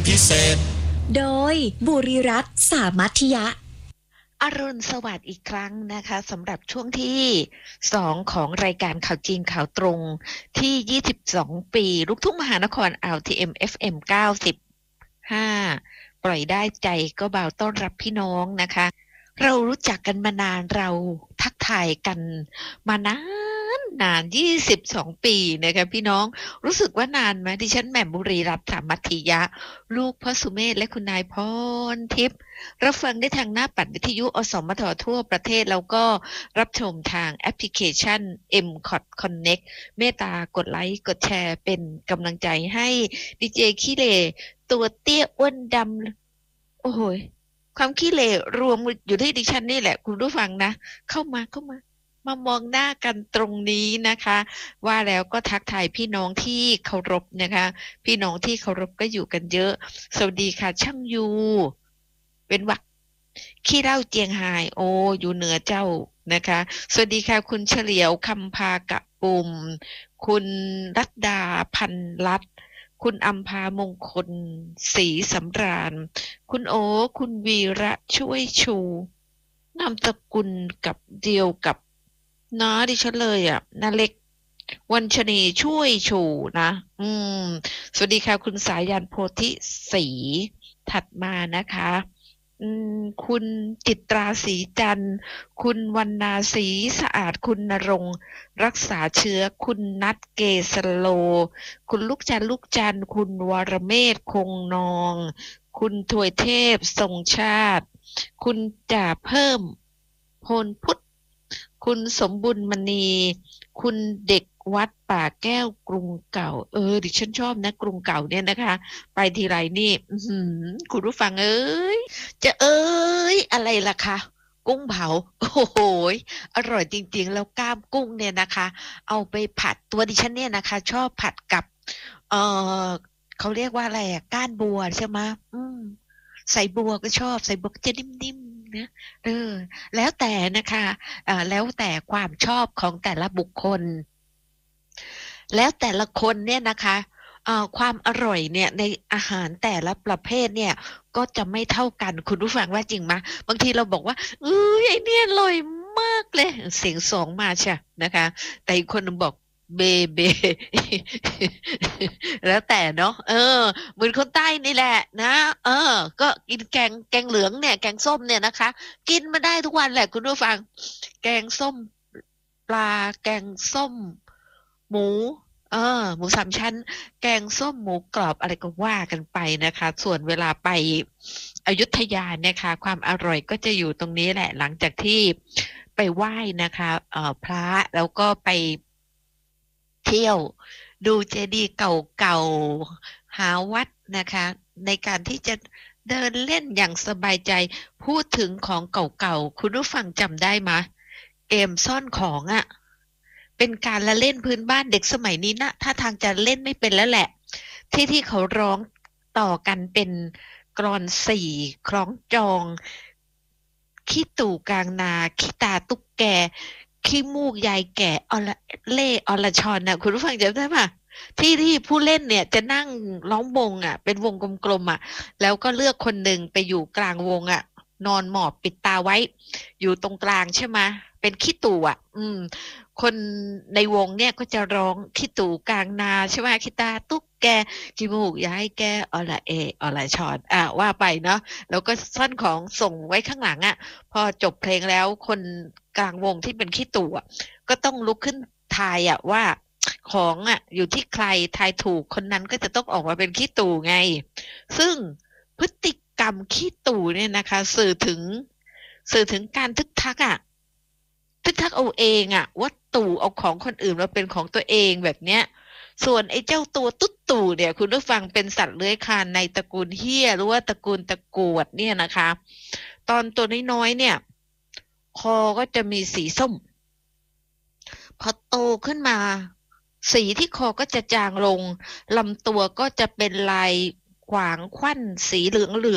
พิเศษโดยบุรีรัตน์สามัคยะอรุณสวัสดิ์อีกครั้งนะคะสำหรับช่วงที่2ของรายการข่าวจริงข่าวตรงที่22ปีลูกทุ่งมหานคร RTM FM 95ปล่อยได้ใจก็เบาต้อนรับพี่น้องนะคะเรารู้จักกันมานานเราทักทายกันมานาน22ปีนะคะพี่น้องรู้สึกว่านานไหมดิฉันแหม่มบุรีรัตน์สามัคยะลูกพ่อสุเมธและคุณนายพรทิพย์รับฟังได้ทางหน้าปัดวิทยุอสมททั่วประเทศแล้วก็รับชมทางแอปพลิเคชัน MCOT Connect เมตตากดไลค์กดแชร์เป็นกำลังใจให้ดีเจขี้เหร่ตัวเตี้ยอ้วนดำโอ้โหความขี้เหร่รวมอยู่ที่ดิฉันนี่แหละคุณผู้ฟังนะเข้ามามองหน้ากันตรงนี้นะคะว่าแล้วก็ทักทายพี่น้องที่เคารพนะคะพี่น้องที่เคารพก็อยู่กันเยอะสวัสดีค่ะช่างยูเป็นวักขี้เหล้าเจียงไฮ้โออยู่เหนือเจ้านะคะสวัสดีค่ะคุณเฉลียวคำพากะปุ่มคุณรัตดาพันรัตน์คุณอัมพามงคลศรีสำราญคุณโอคุณวีระช่วยชูนามสกุลกับเดียวกับน้าดิฉันเลยอ่ะนาเล็กวันชนีช่วยชูนะสวัสดีค่ะคุณสายันโพธิศรีถัดมานะคะคุณจิตราศรีจันทร์คุณวรรณาศรีสะอาดคุณณรงค์รักษาเชื้อคุณนัทเกษโลคุณลูกจันทร์คุณวรเมธคงนองคุณถวยเทพทรงชาติคุณจ่าเพิ่มพลพุทธคุณสมบุญมณีคุณเด็กวัดป่าแก้วกรุงเก่าดิฉันชอบนะกรุงเก่าเนี่ยนะคะไปทีไรนี่คุณผู้ฟังจะอะไรล่ะคะกุ้งเผาโอ้โหอร่อยจริงๆแล้วกล้ามกุ้งเนี่ยนะคะเอาไปผัดตัวดิฉันเนี่ยนะคะชอบผัดกับเขาเรียกว่าอะไรอ่ะก้านบัวใช่ไหมใส่บัวก็ชอบใส่บัวก็จะนิ่มๆนะแล้วแต่นะคะแล้วแต่ความชอบของแต่ละบุคคลแล้วแต่ละคนเนี่ยนะคะความอร่อยเนี่ยในอาหารแต่ละประเภทเนี่ยก็จะไม่เท่ากันคุณผู้ฟังว่าจริงไหมบางทีเราบอกว่าไอ้เนี่ยอร่อยมากเลยเสียงสองมาใช่นะคะแต่อีกคนนึงบอกเบ แล้วแต่เนาะเหมือนคนใต้นี่แหละนะก็กินแกงเหลืองเนี่ยแกงส้มเนี่ยนะคะกินมาได้ทุกวันแหละคุณผู้ฟังแกงส้มปลาแกงส้มหมูหมูสามชั้นแกงส้มหมูกรอบอะไรก็ว่ากันไปนะคะส่วนเวลาไปอยุธยาเนี่ยค่ะความอร่อยก็จะอยู่ตรงนี้แหละหลังจากที่ไปไหว้นะคะพระแล้วก็ไปเที่ยวดูเจดีย์เก่าๆหาวัดนะคะในการที่จะเดินเล่นอย่างสบายใจพูดถึงของเก่าๆคุณผู้ฟังจำได้ไหมเกมซ่อนของอ่ะเป็นการละเล่นพื้นบ้านเด็กสมัยนี้นะถ้าทางจะเล่นไม่เป็นแล้วแหละที่เขาร้องต่อกันเป็นกลอนสี่คล้องจองขี้ตู่กลางนาขี้ตาตุ๊กแกขี้มูกยายแก่อรชรนะคุณผู้ฟังจำได้ป่ะที่ผู้เล่นเนี่ยจะนั่งล้อมวงอ่ะเป็นวงกลมๆอ่ะแล้วก็เลือกคนหนึ่งไปอยู่กลางวงอ่ะนอนหมอบปิดตาไว้อยู่ตรงกลางใช่ไหมเป็นขี้ตู่อ่ะคนในวงเนี่ยก็จะร้องขี้ตู่กลางนาใช่ไหมขี้ตาตุ๊กแกขี้มูกยายแกอรชรว่าไปเนาะแล้วก็ซ่อนของส่งไว้ข้างหลังอ่ะพอจบเพลงแล้วคนกลางวงที่เป็นขี้ตู่อ่ะก็ต้องลุกขึ้นทายอ่ะว่าของอ่ะอยู่ที่ใครทายถูกคนนั้นก็จะต้องออกมาเป็นขี้ตู่ไงซึ่งพฤติกรรมขี้ตู่เนี่ยนะคะสื่อถึงการทึกทักเอาเองอ่ะว่าตู่เอาของคนอื่นมาเป็นของตัวเองแบบเนี้ยส่วนไอ้เจ้าตัวตุ๊ดตู่เนี่ยคุณผู้ฟังเป็นสัตว์เลื้อยคลานในตระกูลเหี้ยหรือว่าตระกูลตะกรวดเนี่ยนะคะตอนตัวน้อยๆเนี่ยคอก็จะมีสีส้มพอโตขึ้นมาสีที่คอก็จะจางลงลำตัวก็จะเป็นลายขวางขวั้นสีเหลือง